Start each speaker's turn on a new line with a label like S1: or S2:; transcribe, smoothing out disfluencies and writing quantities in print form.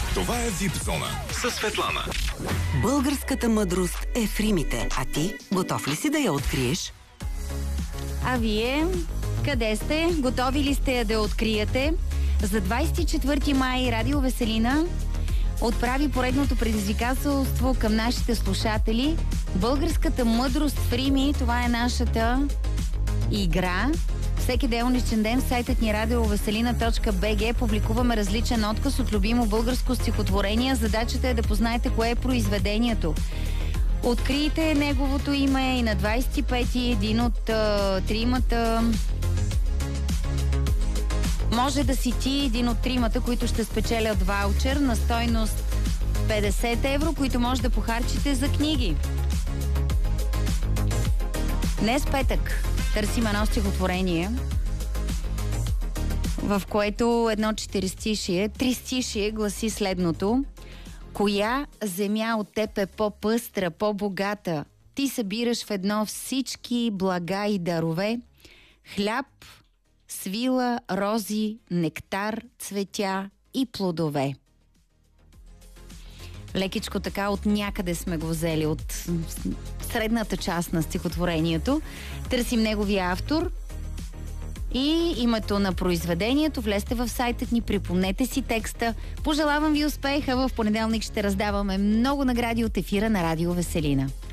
S1: Това е VIP Зона със Светлана.
S2: Българската мъдрост е в римите. А ти, готов ли си да я откриеш?
S3: А вие, къде сте? Готови ли сте да я откриете? За 24 май Радио Веселина отправи поредното предизвикателство към нашите слушатели. Българската мъдрост в рими, това е нашата игра. Всеки делничен ден в сайтът ни radiovеселина.bg публикуваме различен отказ от любимо българско стихотворение. Задачата е да познаете кое е произведението. Открийте неговото име и на 25-ти един от тримата може да си ти един от тримата, които ще спечелят ваучер на стойност 50 евро, които може да похарчите за книги. Днес петък търсим едно стихотворение, в което едно три стишие гласи следното: коя земя от теб е по-пъстра, по-богата? Ти събираш в едно всички блага и дарове, хляб, свила, рози, нектар, цветя и плодове. Лекичко така от някъде сме го взели, от средната част на стихотворението. Търсим неговия автор и името на произведението. Влезте в сайтът ни, припомнете си текста. Пожелавам ви успеха. В понеделник ще раздаваме много награди от ефира на Радио Веселина.